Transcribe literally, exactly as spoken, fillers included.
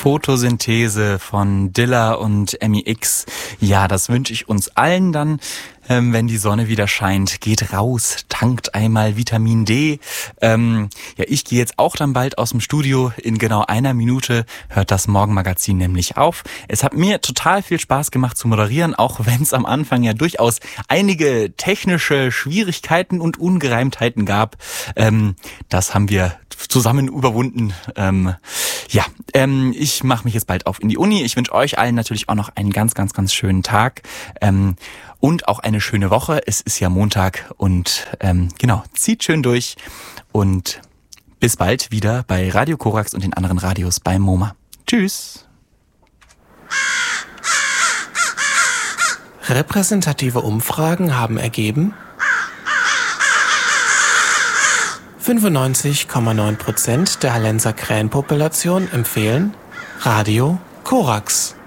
Photosynthese von Dilla und M I X. Ja, das wünsche ich uns allen dann, ähm, wenn die Sonne wieder scheint. Geht raus, tankt einmal Vitamin D. Ähm, ja, ich gehe jetzt auch dann bald aus dem Studio. In genau einer Minute hört das Morgenmagazin nämlich auf. Es hat mir total viel Spaß gemacht zu moderieren, auch wenn es am Anfang ja durchaus einige technische Schwierigkeiten und Ungereimtheiten gab. Ähm, das haben wir zusammen überwunden. Ähm, ja, ähm, ich mache mich jetzt bald auf in die Uni. Ich wünsche euch allen natürlich auch noch einen ganz, ganz, ganz schönen Tag ähm, und auch eine schöne Woche. Es ist ja Montag und ähm, genau, zieht schön durch und bis bald wieder bei Radio Korax und den anderen Radios beim MoMA. Tschüss. Repräsentative Umfragen haben ergeben, fünfundneunzig Komma neun Prozent der Hallenser Krähenpopulation empfehlen Radio Korax.